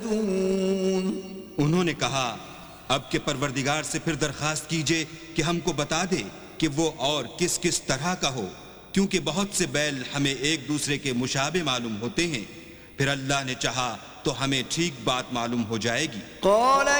उन्होंने कहा, अब के परवरदिगार से फिर दरखास्त कीजिए कि हमको बता दे कि वो और किस किस तरह का हो, क्योंकि बहुत से बैल हमें एक दूसरे के मुशाबे मालूम होते हैं। फिर अल्लाह ने चाहा तो हमें ठीक बात मालूम हो जाएगी।